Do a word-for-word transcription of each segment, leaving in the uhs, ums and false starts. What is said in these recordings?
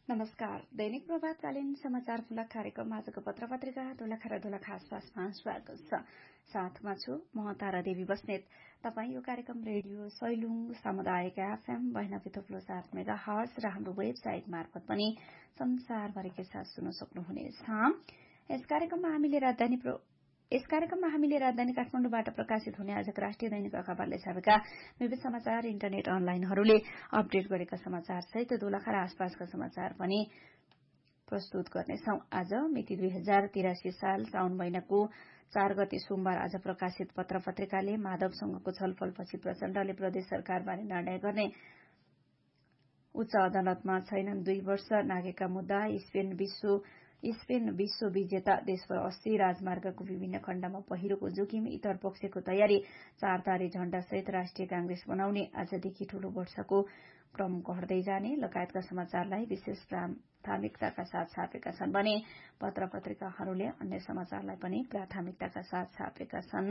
नमस्कार। दैनिक प्रभातकालीन समाचार फुलक कार्यक्रम आजको पत्र पत्रिका दोलखा र दोलखा आसपासमा स्वागत छ। साथमा छु म तारा देवी बस्नेत। तपाई यो कार्यक्रम रेडियो सैलुङ सामुदायिक एफएम बहनब्बे थोप्लो सात मेगा हर्ज र हाम्रो वेबसाइट मार्फत पनि संसारभरिकै साथ सुन्न सक्नुहुनेछ। यस कार्यक्रममा हामीले राजधानी यस कार्यक्रममा हामीले राजधानी काठमाडौँबाट प्रकाशित हुने आजको राष्ट्रिय दैनिक अखबारले छापेका विविध समाचार, इन्टरनेट अनलाइनहरूले अपडेट गरेका समाचार सहित दोलखा र आसपासका समाचार पनि प्रस्तुत गर्नेछौं। आज मिति दुई हजार तिरासी साल साउन महिनाको चार गते सोमबार आज प्रकाशित पत्र पत्रिकाले माधवसँगको छलफलपछि प्रचण्डले प्रदेश सरकारबारे निर्णय गर्ने उच्च अदालतमा छैनन्। दुई वर्ष नागेका मुद्दा स्पेन विश्व स्पेन विश्व विजेता देशभर अस्सी राजमार्गको विभिन्न खण्डमा पहिरोको जोखिम, इतर पक्षको तयारी, चार तारे झण्डा सहित राष्ट्रिय कांग्रेस बनाउने, आजदेखि ठूलो वर्षको क्रम घट्दै जाने लगायतका समाचारलाई विशेष प्राथमिकताका साथ छापेका छन् भने पत्र पत्रिकाहरूले अन्य समाचारलाई पनि प्राथमिकताका साथ छापेका छन्।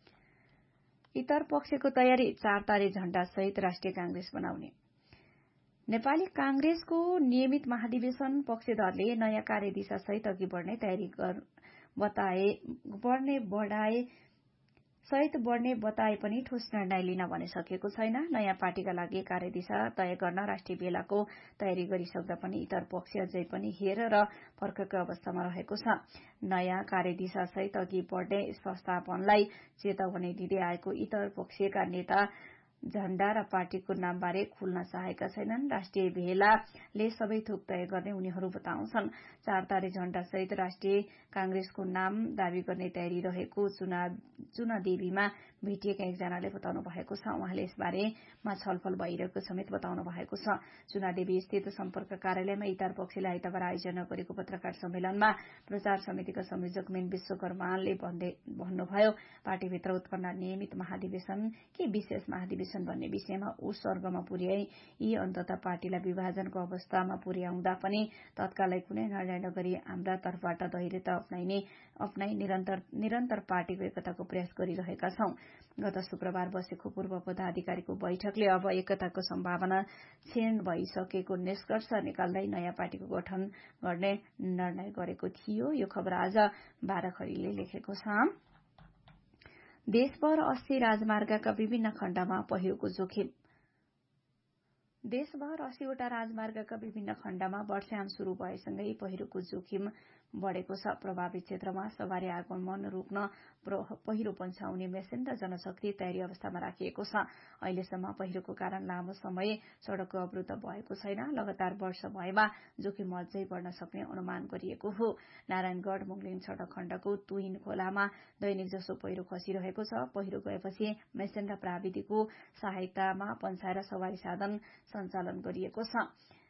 इतर पक्षको तयारी, चार तारे झण्डा सहित राष्ट्रिय कांग्रेस बनाउने। नेपाली कांग्रेसको नियमित महाधिवेशन पक्षधरले नयाँ कार्यदिशा सहित अघि बढ़ने तयारी बताए बढ़ने बढ़ाए सहित बढ़ने बताए पनि ठोस निर्णय लिन भने सकेको छैन। नयाँ पार्टीका लागि कार्यदिशा तय गर्न राष्ट्रिय बेलाको तयारी गरिसक्दा पनि इतर पक्ष अझै पनि हेर र पर्खको अवस्थामा रहेको छ। नयाँ कार्यदिशा सहित अघि बढ़ने संस्थापनलाई चेतावनी दिँदै आएको इतर पक्षका नेता झण्डा र पार्टीको नामबारे खुल्न चाहेका छैनन्। राष्ट्रिय भेलाले सबै थोक तय गर्ने उनीहरू बताउँछन्। चार तारे झण्डा सहित राष्ट्रिय कांग्रेसको नाम दावी गर्ने तयारी रहेको चुनादेवीमा भेटिएका एकजनाले बताउनु भएको छ। उहाँले यसबारेमा छलफल भइरहेको समेत बताउनु भएको छ। चुनादेवी स्थित सम्पर्क कार्यालयमा इतर पक्षले आइतबार आयोजना गरेको पत्रकार सम्मेलनमा प्रचार समितिका संयोजक मेन विश्वकर्माले भन्नुभयो, पार्टीभित्र उत्पन्न नियमित महाधिवेशन के विशेष महाधिवेशन भन्ने विषयमा ऊ स्वर्गमा पुर्याई यी अन्ततः पार्टीलाई विभाजनको अवस्थामा पुर्याउँदा पनि तत्कालै कुनै निर्णय नगरी हाम्रा तर्फबाट धैर्यता अप्नाइने अप्नाई निरन्तर निरन्तर पार्टीको एकताको प्रयास गरिरहेका छौं। गत शुक्रबार बसेको पूर्व पदाधिकारीको बैठकले अब एकताको सम्भावना क्षीण भइसकेको निष्कर्ष निकाल्दै नयाँ पार्टीको गठन गर्ने निर्णय गरेको थियो। यो खबर आज बाह्रखरीले लेखेको छ। देशभर अस्सी राजमार्गका विभिन्न खण्डमा पहिरोको जोखिम। देशभर अस्सीवटा राजमार्गका विभिन्न खण्डमा वर्षायाम शुरू भएसँगै पहिरोको जोखिम बढ़ेको छ। प्रभावित क्षेत्रमा सवारी आगमन रोक्न पहिरो पन्छाउने मेसिन र जनशक्ति तयारी अवस्थामा राखिएको छ। अहिलेसम्म पहिरोको कारण लामो समय सड़क अवरुद्ध भएको छैन। लगातार वर्षा भएमा जोखिम अझै बढ़न सक्ने अनुमान गरिएको हो। नारायणगढ़ मुंगलिन सड़क खण्डको तुहिन खोलामा दैनिक जसो पहिरो खसिरहेको छ। पहिरो गएपछि मेसिन र प्राविधिकको सहायतामा पन्छाएर सवारी साधन सञ्चालन गरिएको छ।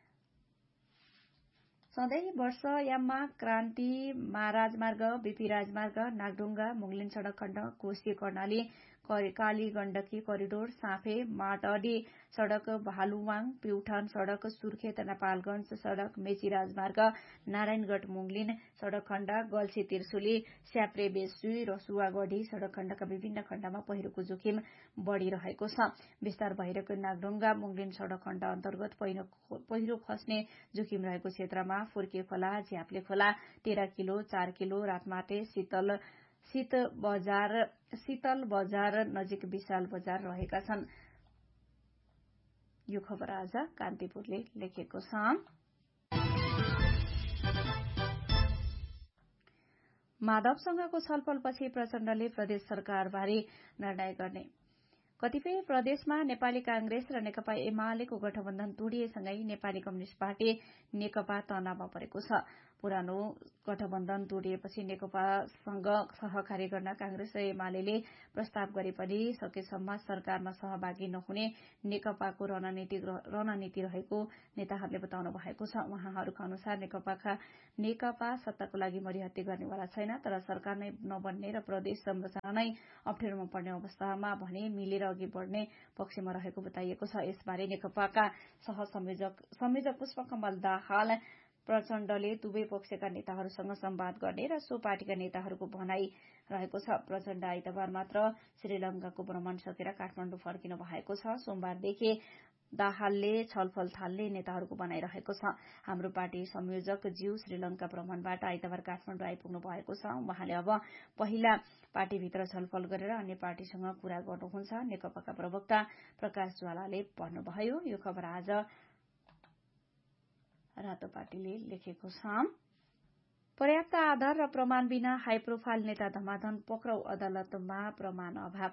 सधैँ वर्षायाममा क्रान्ति राजमार्ग, बीपी राजमार्ग, नागढुङ्गा मुंगलिन सड़क खण्ड, कोशी कर्णाली काली गण्डकी करिडोर, साँफे माटडी सड़क, भालुवाङ प्युठान सड़क, सुर्खेत नेपालगंज सड़क, मेची राजमार्ग, नारायणगढ़ मुंगलिन सड़क खण्ड, गल्छी त्रिशुली स्याप्रे बेसुई रसुवागढ़ी सड़क खण्डका विभिन्न खण्डमा पहिरोको जोखिम बढ़िरहेको छ। विस्तार भइरहेको नागढुङ्गा मुंगलिन सड़क खण्ड अन्तर्गत पहिरो खस्ने जोखिम रहेको क्षेत्रमा फुर्के खोला, झ्याप्ले खोला, तेह्र किलो, चार किलो, रातमाटे, शीतल शीत बजार शीतल बजार नजिक विशाल बजार रहेका छन्। यो खबर आज कान्तिपुरले लेखेको छ। माधवसँगको छलफलपछि प्रचण्डले प्रदेश सरकारबारे निर्णय गर्ने। कतिपय प्रदेशमा नेपाली कांग्रेस र नेकपा एमालेको गठबन्धन तोडिएसँगै नेपाली कम्युनिष्ट पार्टी नेकपा तनावमा परेको छ। पुरानो गठबन्धन तोडिएपछि नेकपासँग सहकार्य गर्न कांग्रेस र एमाले प्रस्ताव गरे पनि सकेसम्म सरकारमा सहभागी नहुने नेकपाको रणनीति रणनीति रहेको नेताहरूले बताउनु भएको छ। उहाँहरूका अनुसार नेकपाका नेकपा सत्ताको लागि मरिहत्ते गर्नेवाला छैन, तर सरकार नै नबन्ने र प्रदेश संरचना नै अप्ठ्यारोमा पर्ने अवस्थामा भने मिलेर अघि बढ़ने पक्षमा रहेको बताइएको छ। यसबारे नेकपाका सहसंयोजक संयोजक पुष्पकमल दाहाल प्रचण्डले दुवै पक्षका नेताहरूसँग संवाद गर्ने र सो पार्टीका नेताहरूको भनाई रहेको छ। प्रचण्ड आइतबार मात्र श्रीलंकाको भ्रमण सकेर काठमाडौँ फर्किनु भएको छ। सोमबारदेखि दाहालले छलफल थाल्ने नेताहरूको भनाइरहेको छ। हाम्रो पार्टी संयोजक ज्यू श्रीलंका भ्रमणबाट आइतबार काठमाडौँ आइपुग्नु भएको छ। उहाँले अब पहिला पार्टीभित्र छलफल गरेर अन्य पार्टीसँग कुरा गर्नुहुन्छ। नेकपाका प्रवक्ता प्रकाश ज्वालाले भन्नुभयो। यो खबर आज रातो पार्टीले लेखेको छ। पर्याप्त आधार र प्रमाण बिना हाई प्रोफाइल नेता धमाधन पक्राउ, अदालतमा प्रमाण अभाव।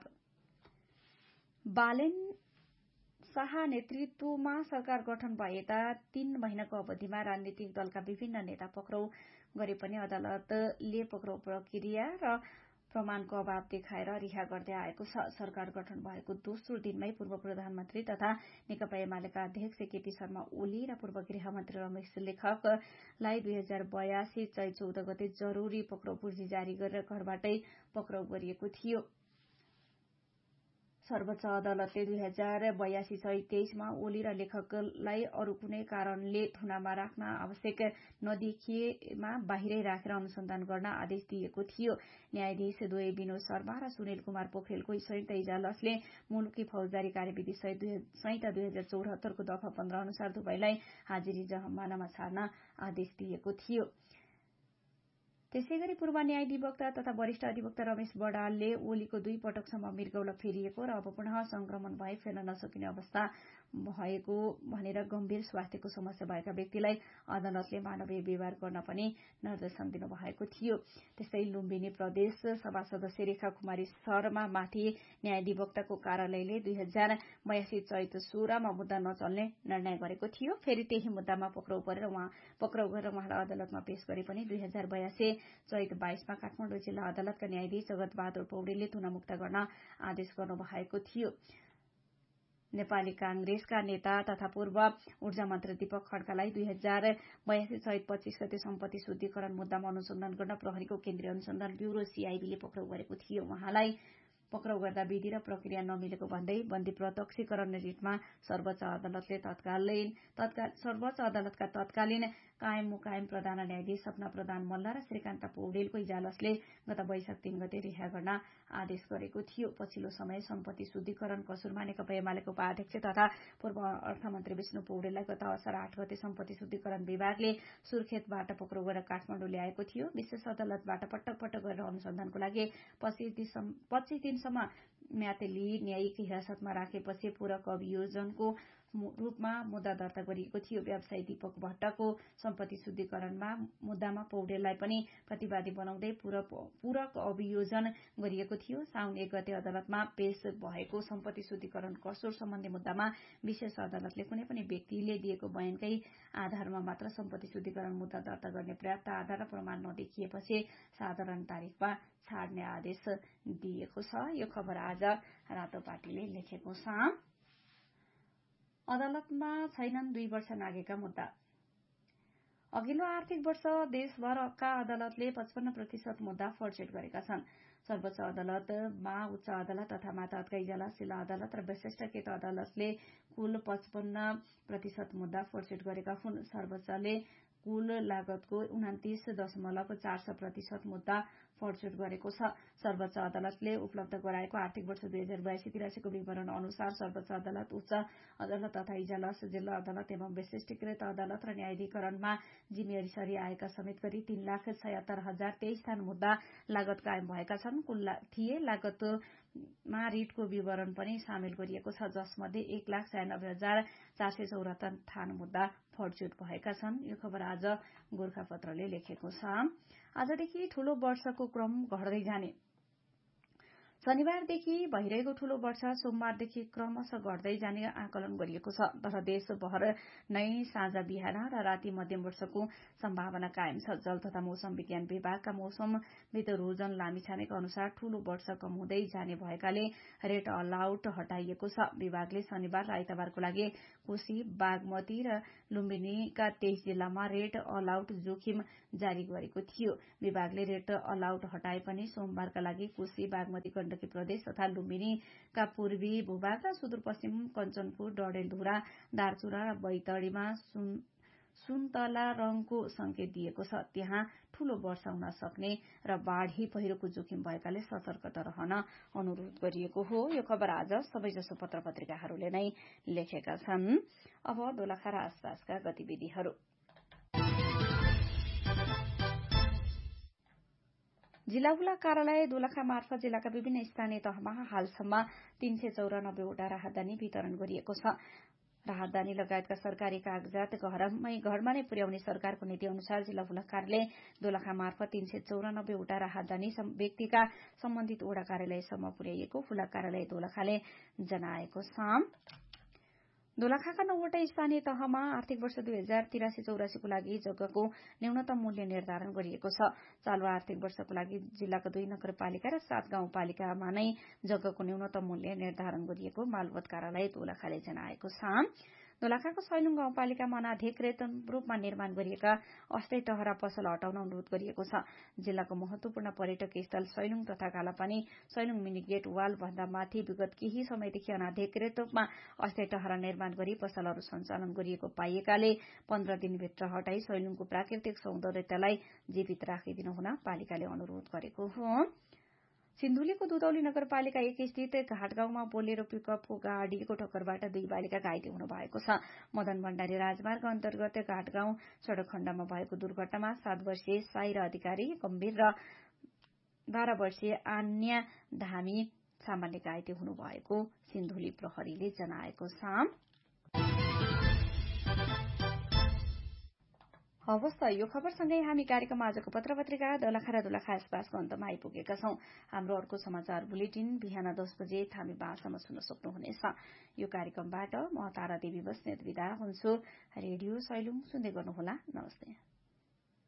बालेन शाह नेतृत्वमा सरकार गठन भए यता तीन महिनाको अवधिमा राजनीतिक दलका विभिन्न नेता पक्राउ गरे पनि अदालतले पक्राउ प्रक्रिया र प्रमाणको अभाव देखाएर रिहा गर्दै आएको छ। सरकार गठन भएको दोस्रो दिनमै पूर्व प्रधानमन्त्री तथा नेकपा एमालेका अध्यक्ष केपी शर्मा ओली र पूर्व गृहमन्त्री रमेश लेखकलाई दुई हजार बयासी चैत चौध गते जरूरी पक्राउ पूर्जी जारी गरेर घरबाटै पक्राउ गरिएको थियो। सर्वोच्च अदालतले दुई हजार बयासी चैत तेइसमा ओली र लेखकलाई अरू कुनै कारणले थुनामा राख्न आवश्यक नदेखिएमा बाहिरै राखेर अनुसन्धान गर्न आदेश दिएको थियो। न्यायाधीश द्वय विनोद शर्मा र सुनिल कुमार पोखरेलको संयुक्त इजलासले मुलुकी फौजदारी कार्यविधि संहिता दुई हजार चौहत्तरको दफा पन्ध्र अनुसार दुवैलाई हाजिरी जमानामा छाड्न आदेश दिएको थियो। त्यसैगरी पूर्व न्यायाधिवक्ता तथा वरिष्ठ अधिवक्ता रमेश बडालले ओलीको दुई पटकसम्म मृगौला फेरिएको र अब पुनः संक्रमण भए फेर्न नसकिने अवस्था भएको भनेर गम्भीर स्वास्थ्यको समस्या भएका व्यक्तिलाई अदालतले मानवीय व्यवहार गर्न पनि निर्देशन दिनुभएको थियो। त्यस्तै लुम्बिनी प्रदेश सभा सदस्य रेखा कुमारी शर्मामाथि न्यायाधिवक्ताको कार्यालयले दुई हजार बयासी चैत सोह्रमा मुद्दा नचल्ने निर्णय गरेको थियो। फेरि त्यही मुद्दामा पक्राउ परेर उहाँ पक्राउ गरेर उहाँलाई अदालतमा पेश गरे पनि दुई हजार बयासी चैत बाइसमा काठमाडौँ जिल्ला अदालतका न्यायाधीश जगत बहादुर पौडेलले थुनामुक्त गर्न आदेश गर्नुभएको थियो। नेपाली कांग्रेसका नेता तथा पूर्व ऊर्जा मन्त्री दीपक खड्कालाई दुई हजार बयासी चैत पच्चीस गते सम्पत्ति शुद्धिकरण मुद्दामा अनुसन्धान गर्न प्रहरीको केन्द्रीय अनुसन्धान ब्यूरो सीआईबीले पक्राउ गरेको थियो। उहाँलाई पक्राउ गर्दा विधि र प्रक्रिया नमिलेको भन्दै बन्दी प्रत्यक्षीकरण रिटमा सर्वोच्च अदालतले तत्कालीन तत्काल सर्वोच्च अदालतका तत्कालीन कायम मुकायम प्रधान न्यायाधीश सपना प्रधान मल्ल र श्रीकान्त पौडेलको इजलासले गत वैशाख तीन गते रिहा गर्न आदेश गरेको थियो। पछिल्लो समय सम्पत्ति शुद्धिकरण कसुरमा नेकपा एमालेको उपाध्यक्ष तथा पूर्व अर्थमन्त्री विष्णु पौडेललाई गत असार आठ गते सम्पत्ति शुद्धिकरण विभागले सुर्खेतबाट पक्राउ गरेर काठमाडौँ ल्याएको थियो। विशेष अदालतबाट पटक पटक गरेर अनुसन्धानको लागि पच्चीस दिनसम्म म्याद लिई न्यायिक हिरासतमा राखेपछि पूरक अभियोजनको रूपमा मुद्दा दर्ता गरिएको थियो। व्यवसायी दीपक भट्टको सम्पत्ति शुद्धिकरणमा मुद्दामा पौडेललाई पनि प्रतिवादी बनाउँदै पूरक अभियोजन गरिएको थियो। साउन एक गते अदालतमा पेश भएको सम्पत्ति शुद्धिकरण कसुर सम्बन्धी मुद्दामा विशेष अदालतले कुनै पनि व्यक्तिले दिएको बयानकै आधारमा मात्र सम्पत्ति शुद्धिकरण मुद्दा दर्ता गर्ने पर्याप्त आधार र प्रमाण नदेखिएपछि साधारण तारिखमा छाड्ने आदेश दिएको छ। यो खबर आज रातो पार्टीले लेखेको छ। अदालतमा छैनन् दुई वर्ष नागेका मुद्दा। अघिल्लो आर्थिक वर्ष देशभरका अदालतले पचपन्न प्रतिशत मुद्दा फर्चेट गरेका छन्। सर्वोच्च अदालतमा उच्च अदालत तथा मातहतका इजलास जिल्ला अदालत र विशिष्टकृत अदालतले कुल पचपन्न प्रतिशत मुद्दा फर्चेट गरेका हुन्। सर्वोच्चले कुल लागतको उनातिस दशमलव चार सय प्रतिशत मुद्दा फर्चेट गरेको छ। सर्वोच्च अदालतले उपलब्ध गराएको आर्थिक वर्ष दुई हजार बयासी तिरासीको विवरण अनुसार सर्वोच्च अदालत, उच्च अदालत तथा इजलास जिल्ला अदालत एवं विशिष्टकृत अदालत र न्यायाधिकरणमा जिम्मेवारी आएका समेत गरी तीन लाख छयत्तर हजार तेइस थान मुद्दा लागत कायम भएका छन् कुल थिए। लागतमा रिटको विवरण पनि सामेल गरिएको छ, जसमध्ये एक लाख छयानब्बे हजार चार सय चौरात्तर थान मुद्दा फर्चुट भएका छन्। यो खबर आज गोर्खापत्रले लेखेको छ। आजदेखि ठूलो वर्षको क्रम घट्दै जाने। शनिबारदेखि भइरहेको ठूलो वर्षा सोमबारदेखि क्रमशः घट्दै जाने आकलन गरिएको छ। तर देशभर नै साँझ बिहान र राति मध्यम वर्षाको सम्भावना कायम छ। जल तथा मौसम विज्ञान विभागका मौसमविद रोजन लामिछानेका अनुसार ठूलो वर्षा कम हुँदै जाने भएकाले रेड अलर्ट हटाइएको छ। विभागले शनिबार र आइतबारको लागि कोशी, बागमती र लुम्बिनीका तेइस जिल्लामा रेड अलर्ट जोखिम जारी गरेको थियो। विभागले रेड अलर्ट हटाए पनि सोमबारका लागि कोशी, बागमती, गण्डकी प्रदेश तथा लुम्बिनीका पूर्वी भूभाग र सुदूरपश्चिम कञ्चनपुर, डडेलधुरा, दार्चुला र बैतडीमा सुन्तला रंगको संकेत दिएको छ। त्यहाँ ठूलो वर्षा हुन सक्ने र बाढ़ी पहिरोको जोखिम भएकाले सतर्कता रहन अनुरोध गरिएको हो। यो खबर आज सबैजसो पत्र पत्रिकाहरूले नै लेखेका छन्। अब दोलखा र आसपासका गतिविधिहरू। जिल्ला हुला कार्यालय दोलखा मार्फत जिल्लाका विभिन्न स्थानीय तहमा हालसम्म तीन सय चौरानब्बे वटा राहतदानी वितरण गरिएको छ। राहतदानी लगायतका सरकारी कागजात घरमै घरमा नै पुर्याउने सरकारको नीति अनुसार जिल्ला हुला कार्यालय दोलखा मार्फत तीन सय चौरानब्बे वटा राहतदानी व्यक्तिका सम्बन्धित वडा कार्यालयसम्म पुर्याइएको हुला कार्यालय दोलखाले जनाएको छ। दोलखाका नौवटा स्थानीय तहमा आर्थिक वर्ष दुई हजार तिरासी चौरासीको लागि जग्गाको न्यूनतम मूल्य निर्धारण गरिएको छ। चालू आर्थिक वर्षको लागि जिल्लाका दुई नगरपालिका र सात गाउँपालिकामा नै जग्गाको न्यूनतम मूल्य निर्धारण गरिएको मालवत कार्यालय दोलखाले जनाएको छ। दोलखाको सैलुङ गाउँपालिकामा अनाधिकृत रूपमा निर्माण गरिएका अस्थायी टहरा पसल हटाउन अनुरोध गरिएको छ। जिल्लाको महत्वपूर्ण पर्यटक स्थल सैलुङ तथा Kalapani Sailung mini get wall भन्दा माथि विगत केही समयदेखि अनाधिकृत रूपमा अस्थायी टहरा निर्माण गरी पसलहरू सञ्चालन गरिएको पाइएकाले पन्ध्र दिनभित्र हटाई सैलुङको प्राकृतिक सौन्दर्यतालाई जीवित राखिदिनु हुन पालिकाले अनुरोध गरेको हो। सिन्धुलीको दुधौली नगरपालिका एक स्थित घाटगाउँमा बोलेरो पिकअपको गाडीको ठक्करबाट दुई बालिका घाइते हुनु भएको छ। मदन भण्डारी राजमार्ग अन्तर्गत घाटगाउँ सड़क खण्डमा भएको दुर्घटनामा सात वर्षीय साइरा अधिकारी गम्भीर र बाह्र वर्षीय आन्या धामी सामान्य घाइते हुनुभएको सिन्धुली प्रहरीले जनाएको छ। हवस् त यो खबरसँगै हामी कार्यक्रम आजको पत्र पत्रिका दोलखा र दोलखा आसपासको अन्तमा आइपुगेका छौं। हाम्रो अर्को समाचार बुलेटिन बिहान दस बजे थामी बासम्म सुन्न सक्नुहुनेछ। यो कार्यक्रमबाट म तारा देवी बस्नेत बिदा हुन्छु। रेडियो सैलुङ सुन्दै गर्नुहोला। नमस्ते।